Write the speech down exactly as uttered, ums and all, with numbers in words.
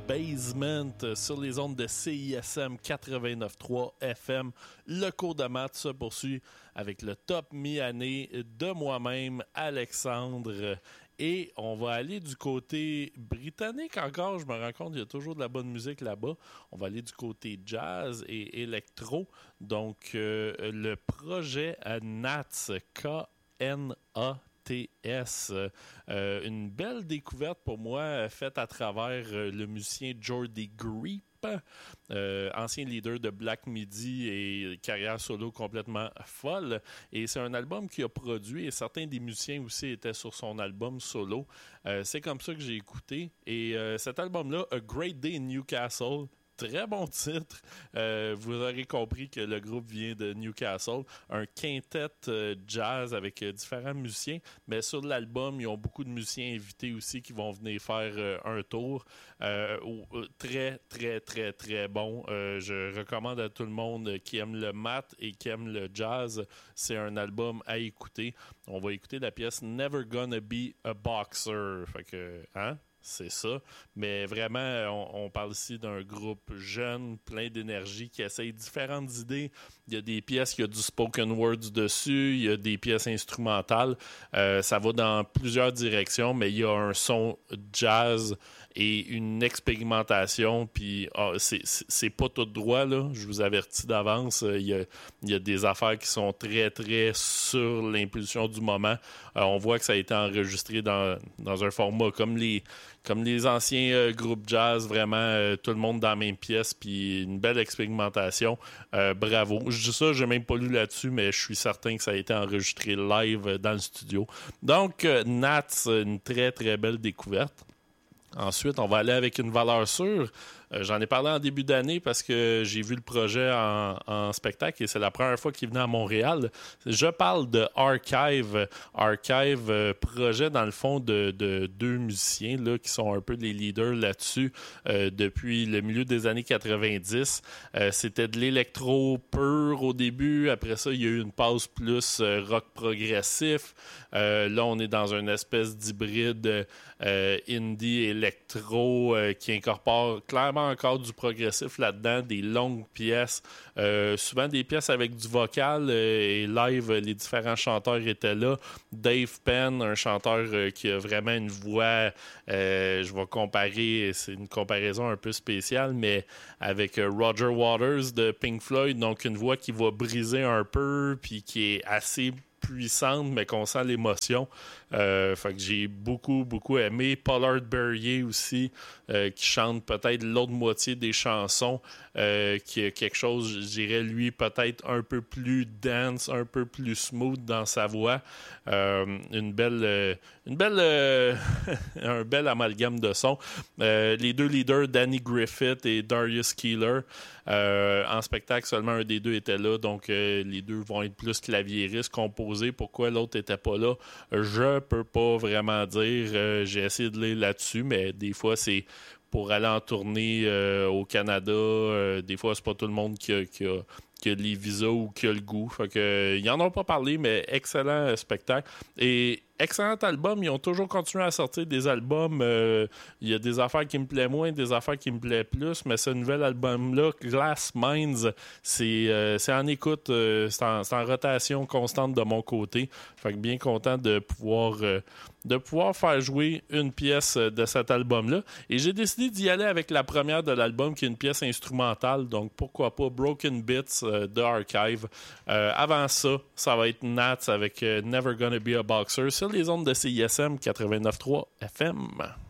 Basement sur les ondes de C I S M quatre-vingt-neuf trois F M. Le cours de maths se poursuit avec le top mi-année de moi-même, Alexandre. Et on va aller du côté britannique encore. Je me rends compte qu'il y a toujours de la bonne musique là-bas. On va aller du côté jazz et électro. Donc, euh, le projet Nats, K N A T S. Euh, une belle découverte pour moi faite à travers euh, le musicien Jordy Griep. Euh, ancien leader de Black Midi et carrière solo complètement folle. Et c'est un album qu'il a produit et certains des musiciens aussi étaient sur son album solo. Euh, c'est comme ça que j'ai écouté. Et euh, cet album-là, A Great Day in Newcastle, très bon titre. Euh, vous aurez compris que le groupe vient de Newcastle. Un quintet euh, jazz avec euh, différents musiciens. Mais sur l'album, ils ont beaucoup de musiciens invités aussi qui vont venir faire euh, un tour. Euh, euh, très, très, très, très bon. Euh, je recommande à tout le monde qui aime le math et qui aime le jazz. C'est un album à écouter. On va écouter la pièce Never Gonna Be a Boxer. Fait que, hein? C'est ça. Mais vraiment, on, on parle ici d'un groupe jeune, plein d'énergie, qui essaye différentes idées. Il y a des pièces, il y a du spoken words dessus, il y a des pièces instrumentales. Euh, ça va dans plusieurs directions, mais il y a un son jazz et une expérimentation. Puis oh, c'est, c'est, c'est pas tout droit, là. Je vous avertis d'avance. Il y a, il y a des affaires qui sont très, très sur l'impulsion du moment. Euh, on voit que ça a été enregistré dans, dans un format comme les... Comme les anciens euh, groupes jazz, vraiment, euh, tout le monde dans la même pièce, puis une belle expérimentation. Euh, bravo. Je dis ça, j'ai même pas lu là-dessus, mais je suis certain que ça a été enregistré live euh, dans le studio. Donc, euh, Nats, une très, très belle découverte. Ensuite, on va aller avec une valeur sûre. Euh, j'en ai parlé en début d'année parce que j'ai vu le projet en, en spectacle et c'est la première fois qu'il venait à Montréal. Je parle de Archive. Archive, euh, projet dans le fond de, de deux musiciens là, qui sont un peu les leaders là-dessus euh, depuis le milieu des années quatre-vingt-dix. Euh, c'était de l'électro pur au début. Après ça, il y a eu une pause plus euh, rock progressif. Euh, là, on est dans une espèce d'hybride euh, indie électro euh, qui incorpore clairement encore du progressif là-dedans, des longues pièces, euh, souvent des pièces avec du vocal euh, et live, les différents chanteurs étaient là. Dave Penn, un chanteur euh, qui a vraiment une voix, euh, je vais comparer, c'est une comparaison un peu spéciale, mais avec euh, Roger Waters de Pink Floyd, donc une voix qui va briser un peu, puis qui est assez puissante, mais qu'on sent l'émotion. Euh, fait que j'ai beaucoup, beaucoup aimé. Pollard Berrier aussi, euh, qui chante peut-être l'autre moitié des chansons, euh, qui a quelque chose, je dirais, lui, peut-être un peu plus dance, un peu plus smooth dans sa voix. Euh, une belle... Euh, une belle euh, un bel amalgame de sons. Euh, les deux leaders, Danny Griffith et Darius Keeler, euh, en spectacle, seulement un des deux était là, donc euh, les deux vont être plus claviéristes, composés. Pourquoi l'autre n'était pas là, je peux pas vraiment dire. Euh, j'ai essayé de lire là-dessus, mais des fois, c'est pour aller en tournée euh, au Canada. Euh, des fois, c'est pas tout le monde qui a, qui a, qui a les visas ou qui a le goût. Fait que, euh, ils en ont pas parlé, mais excellent euh, spectacle. Et excellent album. Ils ont toujours continué à sortir des albums. Euh, il y a des affaires qui me plaisent moins, des affaires qui me plaisent plus, mais ce nouvel album-là, Glass Minds, c'est, euh, c'est en écoute, euh, c'est, en, c'est en rotation constante de mon côté. Fait que bien content de pouvoir, euh, de pouvoir faire jouer une pièce de cet album-là. Et j'ai décidé d'y aller avec la première de l'album, qui est une pièce instrumentale. Donc pourquoi pas Broken Bits euh, de Archive. Euh, avant ça, ça va être Nats avec euh, Never Gonna Be a Boxer sur les ondes de C I S M quatre-vingt-neuf trois F M.